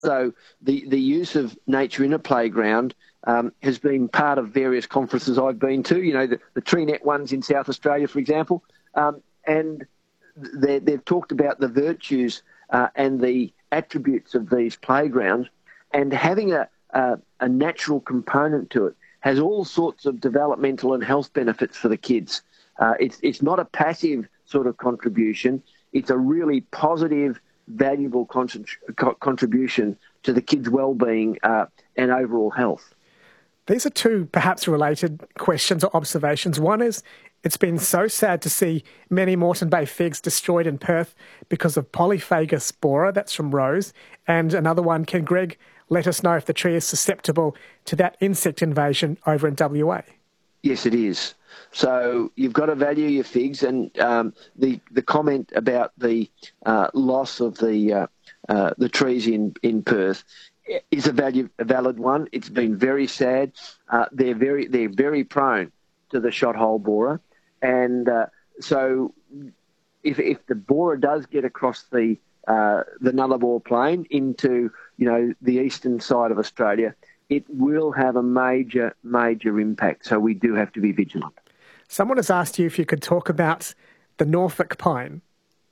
So the use of nature in a playground has been part of various conferences I've been to, the TreeNet ones in South Australia, for example, and they've talked about the virtues and the attributes of these playgrounds, and having a natural component to it has all sorts of developmental and health benefits for the kids. It's not a passive sort of contribution. It's a really positive, valuable contribution to the kids' well-being and overall health. These are two perhaps related questions or observations. One is, it's been so sad to see many Moreton Bay figs destroyed in Perth because of Polyphagus borer. That's from Rose. And another one, can Greg let us know if the tree is susceptible to that insect invasion over in WA? Yes, it is. So you've got to value your figs, and the comment about the loss of the trees in Perth is a valid one. It's been very sad. They're very prone to the shot hole borer, and so if the borer does get across the Nullarbor Plain into the eastern side of Australia, it will have a major impact. So we do have to be vigilant. Someone has asked you if you could talk about the Norfolk pine.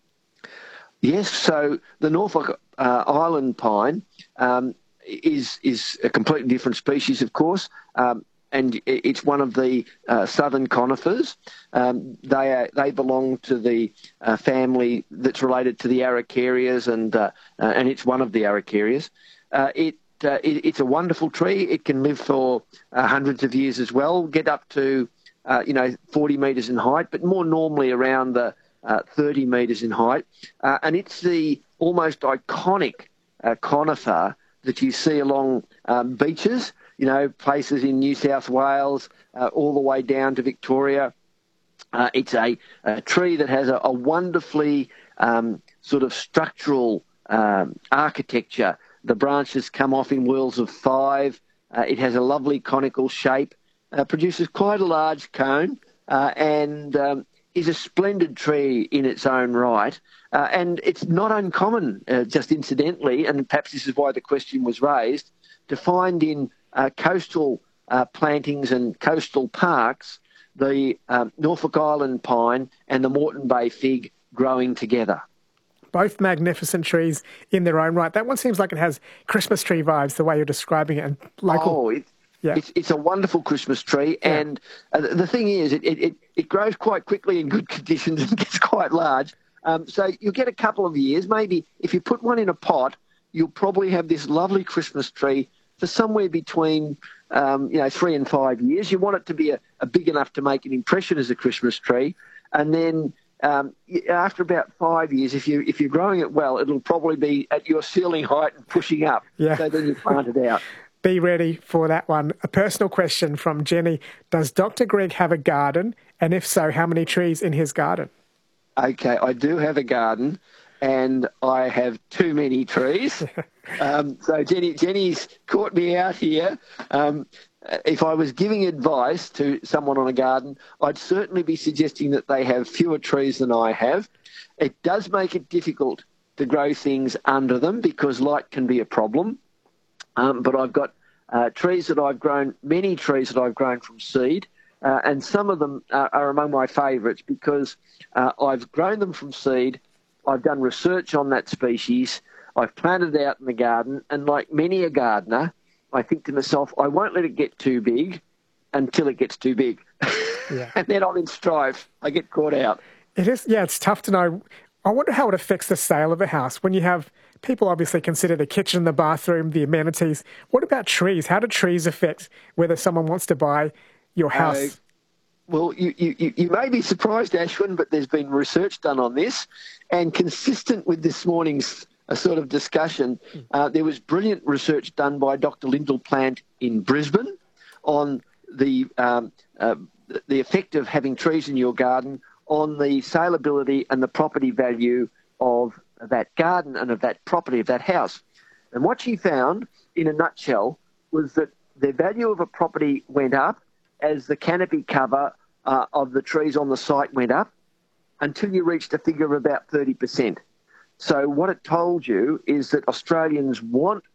Yes, so the Norfolk Island pine is a completely different species, of course, and it's one of the southern conifers. They belong to the family that's related to the Araucarias, and it's one of the Araucarias. It's a wonderful tree. It can live for hundreds of years as well, get up to 40 metres in height, but more normally around the 30 metres in height. And it's the almost iconic conifer that you see along beaches, places in New South Wales, all the way down to Victoria. It's a tree that has a wonderfully sort of structural architecture. The branches come off in whorls of 5. It has a lovely conical shape, produces quite a large cone, and is a splendid tree in its own right. And it's not uncommon, just incidentally, and perhaps this is why the question was raised, to find in coastal plantings and coastal parks the Norfolk Island pine and the Moreton Bay fig growing together. Both magnificent trees in their own right. That one seems like it has Christmas tree vibes, the way you're describing it. And it's a wonderful Christmas tree. Yeah. And the thing is, it grows quite quickly in good conditions and gets quite large. So you'll get a couple of years. Maybe if you put one in a pot, you'll probably have this lovely Christmas tree for somewhere between 3 and 5 years. You want it to be a big enough to make an impression as a Christmas tree. And then after about 5 years, if you're growing it well, it'll probably be at your ceiling height and pushing up. Yeah. So then you plant it out. Be ready for that one. A personal question from Jenny. Does Dr. Greg have a garden? And if so, how many trees in his garden? Okay, I do have a garden, and I have too many trees. So Jenny's caught me out here. If I was giving advice to someone on a garden, I'd certainly be suggesting that they have fewer trees than I have. It does make it difficult to grow things under them because light can be a problem. But I've got many trees that I've grown from seed, and some of them are among my favourites because I've grown them from seed. I've done research on that species. I've planted it out in the garden, and like many a gardener, I think to myself, I won't let it get too big until it gets too big. Yeah. And then I'm in strife. I get caught out. It is, yeah, it's tough to know. I wonder how it affects the sale of a house. When you have people obviously consider the kitchen, the bathroom, the amenities. What about trees? How do trees affect whether someone wants to buy your house? Well, you may be surprised, Ashwin, but there's been research done on this, and consistent with this morning's sort of discussion, there was brilliant research done by Dr. Lyndall Plant in Brisbane on the effect of having trees in your garden on the saleability and the property value of that garden and of that property, of that house. And what she found, in a nutshell, was that the value of a property went up as the canopy cover of the trees on the site went up until you reached a figure of about 30%. So what it told you is that Australians want